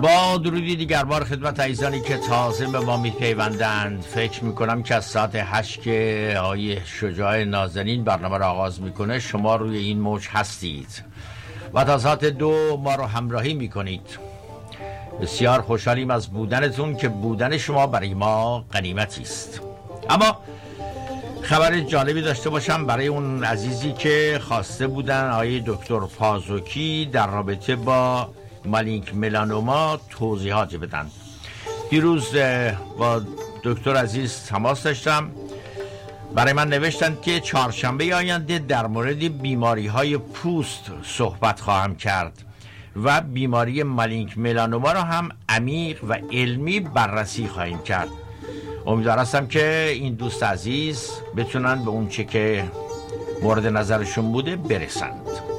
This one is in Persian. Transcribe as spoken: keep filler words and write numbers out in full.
با درودی دیگر بار خدمت عزیزانی که تازه به ما میپیوندند. فکر میکنم که از ساعت هشت که آقای شجاع نازنین برنامه را آغاز میکنه شما روی این موج هستید و تا ساعت دو ما رو همراهی میکنید. بسیار خوشحالیم از بودنتون که بودن شما برای ما غنیمتی است. اما خبر جالبی داشته باشم برای اون عزیزی که خواسته بودن آقای دکتر پازوکی در رابطه با مالینگ ملانوما توضیحاتی بدن. دیروز با دکتر عزیز تماس داشتم، برای من نوشتند که چهارشنبه آینده در مورد بیماری های پوست صحبت خواهم کرد و بیماری مالینگ ملانوما را هم عمیق و علمی بررسی خواهیم کرد. امیدوار هستم که این دوست عزیز بتونن به اون چه که مورد نظرشون بوده برسند.